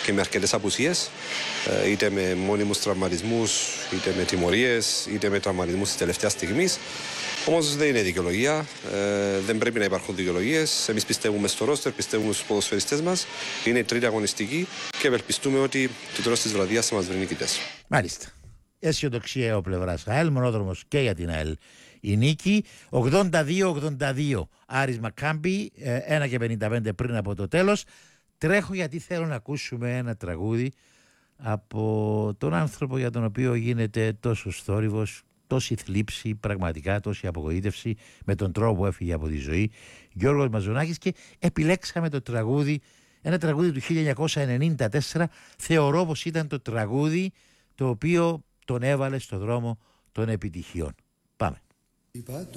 και με αρκετές απουσίες, είτε με μόνιμους τραυματισμούς, είτε με τιμωρίες, είτε με τραυματισμούς της τελευταίας στιγμής. Όμως δεν είναι δικαιολογία, δεν πρέπει να υπάρχουν δικαιολογίες. Εμείς πιστεύουμε στο ρόστερ, πιστεύουμε στους ποδοσφαιριστές μας. Είναι η τρίτη αγωνιστική και ευελπιστούμε ότι το τέλος της βραδιάς θα μας βρει νικητές. Μάλιστα. Αισιοδοξία ο πλευράς ΑΕΛ, μονόδρομος και για την ΑΕΛ η νίκη. 82-82 Άρης Μακάμπι, 1:55 πριν από το τέλος. Τρέχω γιατί θέλω να ακούσουμε ένα τραγούδι από τον άνθρωπο για τον οποίο γίνεται τόσο θόρυβος, τόση θλίψη, πραγματικά τόση απογοήτευση με τον τρόπο που έφυγε από τη ζωή, Γιώργος Μαζονάκης, και επιλέξαμε το τραγούδι, ένα τραγούδι του 1994. Θεωρώ πως ήταν το τραγούδι το οποίο τον έβαλε στο δρόμο των επιτυχιών. Πάμε.